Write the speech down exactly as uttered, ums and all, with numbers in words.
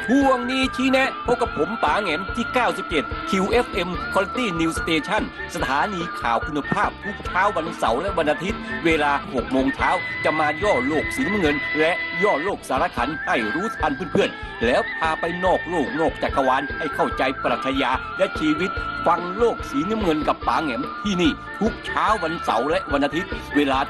ช่วงนี้ชี้แนะพบกับผมป๋าแหงมที่ เก้าสิบเจ็ด คิว เอฟ เอ็ม Quality News Station สถานีข่าวคุณภาพทุกเช้าวันเสาร์และวันอาทิตย์เวลา หกโมงเช้าจะมาย่อโลกสีน้ำเงินและย่อโลกสารคันให้รู้ทันเพื่อนๆแล้วพาไปนอกโลกนอกจักรวาลให้เข้าใจปรัชญาและชีวิตฟังโลกสีน้ำเงินกับป๋าแหงมที่นี่ทุกเช้าวันเสาร์และวันอาทิตย์เวลา